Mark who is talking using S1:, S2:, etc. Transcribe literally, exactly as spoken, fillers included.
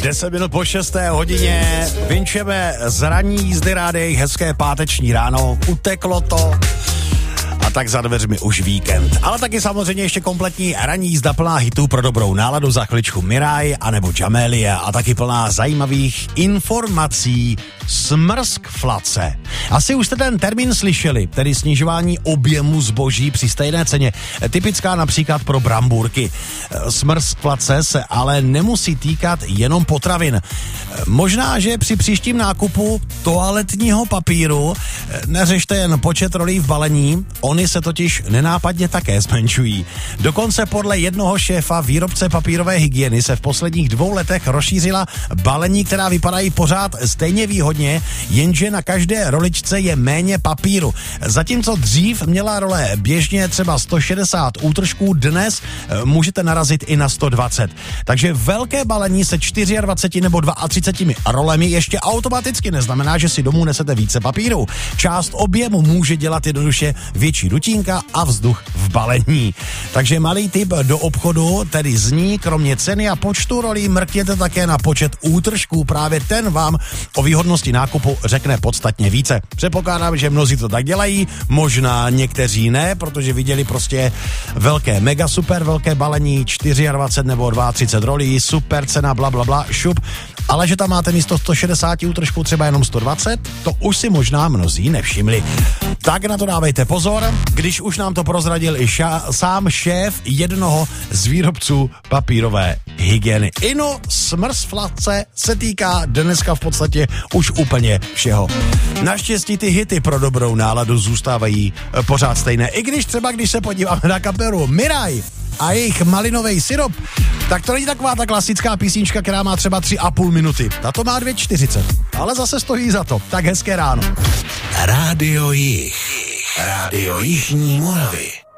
S1: deset minut po šesté hodině vinčeme z ranní jízdy rádií, hezké páteční ráno, uteklo to a tak za dveřmi už víkend. Ale taky samozřejmě ještě kompletní ranní jízda plná hitů pro dobrou náladu, za chviličku Miraj anebo Jamelia a taky plná zajímavých informací. Smrskflace. Asi už jste ten termín slyšeli, tedy snižování objemu zboží při stejné ceně. Typická například pro brambůrky. Smrskflace se ale nemusí týkat jenom potravin. Možná, že při příštím nákupu toaletního papíru neřešte jen počet rolí v balení, oni se totiž nenápadně také zmenšují. Dokonce podle jednoho šéfa výrobce papírové hygieny se v posledních dvou letech rozšířila balení, která vypadají pořád stejně výhodně, jenže na každé roličce je méně papíru. Zatímco dřív měla role běžně třeba sto šedesát útržků, dnes můžete narazit i na sto dvacet. Takže velké balení se dvacet čtyři nebo třicet dva rolemi ještě automaticky neznamená, že si domů nesete více papíru. Část objemu může dělat jednoduše větší dutínka a vzduch v balení. Takže malý tip do obchodu tedy zní, kromě ceny a počtu rolí mrkněte také na počet útržků. Právě ten vám o výhodnosti nákupu řekne podstatně více. Předpokládám, že mnozí to tak dělají, možná někteří ne, protože viděli prostě velké, mega super velké balení, dvacet čtyři nebo třicet dva rolí, super cena, bla, bla, bla, šup, ale že tam máte místo sto šedesát útržků třeba jenom sto dvacet, to už si možná mnozí nevšimli. Tak na to dávejte pozor, když už nám to prozradil i ša- sám šéf jednoho z výrobců papírové hygieny. Ino smrskflace se týká dneska v podstatě už úplně všeho. Naštěstí ty hity pro dobrou náladu zůstávají e, pořád stejné. I když třeba, když se podíváme na kapelu Miraj a jejich malinový syrop, tak to není taková ta klasická písnička, která má třeba tři a půl minuty. Tato má dvě čtyřicet, ale zase stojí za to. Tak hezké ráno.
S2: Rádio Jich. Rádio Jižní Moravy.